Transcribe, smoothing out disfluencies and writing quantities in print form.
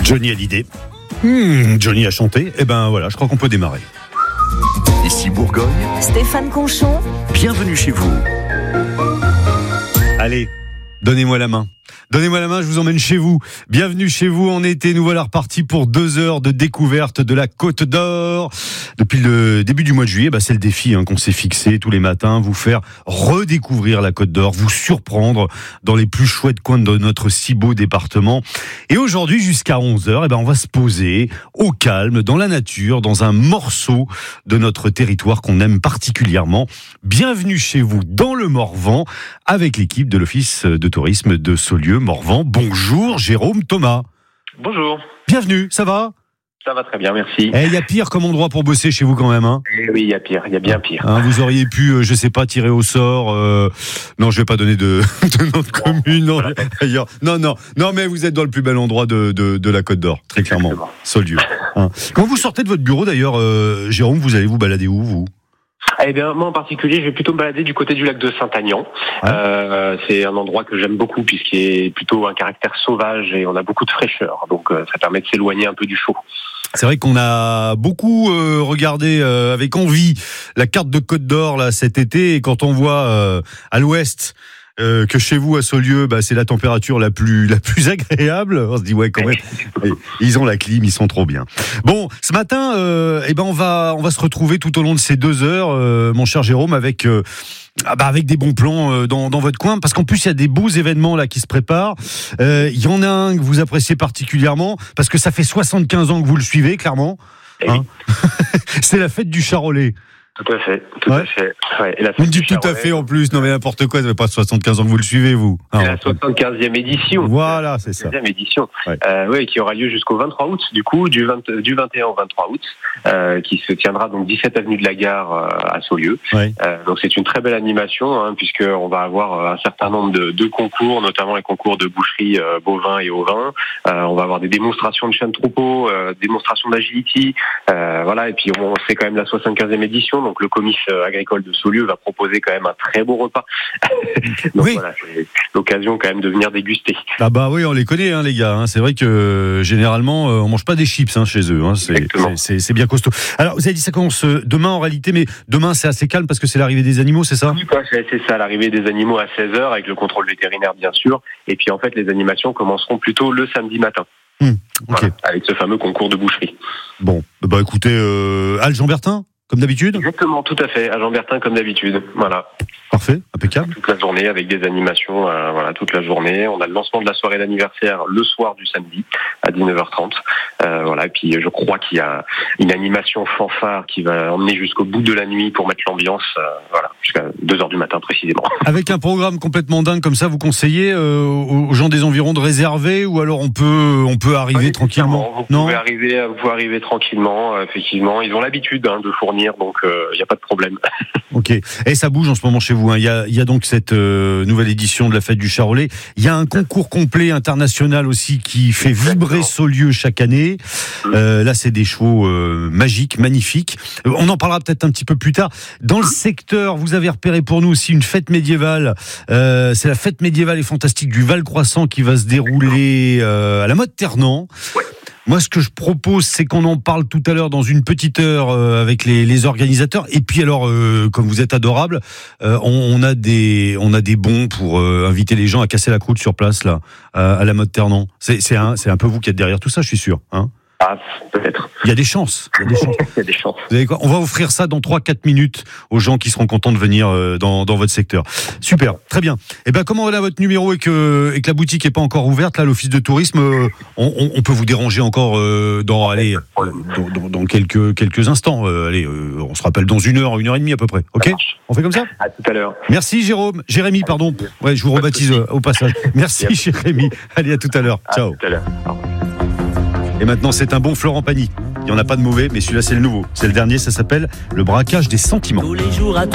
Johnny a l'idée. Johnny a chanté. Et ben voilà, je crois qu'on peut démarrer. Ici Bourgogne, Stéphane Conchon. bienvenue chez vous. Allez, donnez-moi la main. Donnez-moi la main, je vous emmène chez vous. Bienvenue chez vous en été. Nous voilà repartis pour 2 heures de découverte de la Côte d'Or. Depuis le début du mois de juillet, c'est le défi qu'on s'est fixé tous les matins, vous faire redécouvrir la Côte d'Or, vous surprendre dans les plus chouettes coins de notre si beau département. Et aujourd'hui, jusqu'à 11h, on va se poser au calme, dans la nature, dans un morceau de notre territoire qu'on aime particulièrement. Bienvenue chez vous dans le Morvan, avec l'équipe de l'Office de tourisme de Saulieu Morvan. Bonjour Jérôme Thomas. Bonjour. Bienvenue, ça va ? Ça va très bien, merci. Il y a pire comme endroit pour bosser chez vous quand même, hein ? Oui, il y a pire, il y a bien pire. Vous auriez pu, je sais pas, tirer au sort. Non, je vais pas donner de nom de commune. Non, d'ailleurs. Non, mais vous êtes dans le plus bel endroit de la Côte d'Or, très clairement. Exactement. Saulieu. Quand vous sortez de votre bureau, d'ailleurs, Jérôme, vous allez vous balader où, vous ? Eh bien, moi en particulier, je vais plutôt me balader du côté du lac de Saint-Agnan. C'est un endroit que j'aime beaucoup puisqu'il est plutôt un caractère sauvage et on a beaucoup de fraîcheur. Donc, ça permet de s'éloigner un peu du chaud. C'est vrai qu'on a beaucoup regardé avec envie la carte de Côte d'Or là cet été, et quand on voit à l'ouest que chez vous à Saulieu, c'est la température la plus agréable, on se dit ouais quand même, ils ont la clim, ils sont trop bien. Bon, ce matin, on va se retrouver tout au long de ces 2 heures, mon cher Jérôme, avec des bons plans dans votre coin, parce qu'en plus il y a des beaux événements là qui se préparent. Il y en a un que vous appréciez particulièrement parce que ça fait 75 ans que vous le suivez, clairement. C'est la fête du Charolais. Tout à fait. Ouais, et la Vous me dites tout à fait en plus, non mais n'importe quoi, ça fait pas 75 ans que vous le suivez, vous. C'est la 75e édition. Voilà, c'est ça. 75e édition, qui aura lieu jusqu'au 23 août, du coup, du 21 au 23 août, qui se tiendra donc 17 avenue de la Gare à Saulieu. Ouais. Donc c'est une très belle animation, puisqu'on va avoir un certain nombre de concours, notamment les concours de boucherie bovin et ovin. On va avoir des démonstrations de chien de troupeau, démonstrations d'agility, et puis c'est quand même la 75e édition. Donc le comice agricole de Saulieu va proposer quand même un très beau repas. Donc voilà, c'est l'occasion quand même de venir déguster. Oui, on les connaît les gars. C'est vrai que généralement on mange pas des chips chez eux. C'est bien costaud. Alors vous avez dit ça commence demain en réalité, mais demain c'est assez calme parce que c'est l'arrivée des animaux, c'est ça ? Oui, c'est ça, l'arrivée des animaux à 16h avec le contrôle vétérinaire bien sûr. Et puis en fait les animations commenceront plutôt le samedi matin. Okay. Avec ce fameux concours de boucherie. Bon, écoutez, Jean-Bertin comme d'habitude ? Exactement, tout à fait, à Jean-Bertin comme d'habitude, voilà. Parfait, impeccable. Toute la journée avec des animations, toute la journée. On a le lancement de la soirée d'anniversaire le soir du samedi à 19h30. Et puis je crois qu'il y a une animation fanfare qui va emmener jusqu'au bout de la nuit pour mettre l'ambiance, jusqu'à 2h du matin précisément. Avec un programme complètement dingue comme ça, vous conseillez aux gens des environs de réserver, ou alors on peut arriver tranquillement ? Vous pouvez arriver tranquillement, effectivement. Ils ont l'habitude de fournir, donc il n'y a pas de problème. Ok. Et ça bouge en ce moment chez vous. Il y a donc cette nouvelle édition de la fête du Charolais. Il y a un concours complet international aussi qui fait vibrer Saulieu chaque année. Là, c'est des chevaux magiques, magnifiques. On en parlera peut-être un petit peu plus tard. Dans le secteur, vous avez repéré pour nous aussi une fête médiévale. C'est la fête médiévale et fantastique du Val-Croissant qui va se dérouler à la Motte Ternant. Ouais. Moi, ce que je propose, c'est qu'on en parle tout à l'heure dans une petite heure avec les organisateurs. Et puis alors, comme vous êtes adorable, on a des bons pour inviter les gens à casser la croûte sur place là, à la Motte Ternant. C'est un peu vous qui êtes derrière tout ça, je suis sûr. Peut-être. Il y a des chances. Il y a des chances. Vous savez quoi ? On va offrir ça dans 3-4 minutes aux gens qui seront contents de venir dans votre secteur. Super, très bien. Comme on a votre numéro et que la boutique n'est pas encore ouverte, là, l'office de tourisme, on peut vous déranger encore dans quelques instants. On se rappelle dans 1h et demie à peu près. Ok ? On fait comme ça ? À tout à l'heure. Merci Jérémy, pardon. Ouais, je vous rebaptise au passage. Merci Jérémy. Allez, à tout à l'heure. Ciao. À tout à l'heure. Et maintenant, c'est un bon Florent Pagny. Il n'y en a pas de mauvais, mais celui-là, c'est le nouveau. C'est le dernier, ça s'appelle Le braquage des sentiments. Tous les jours à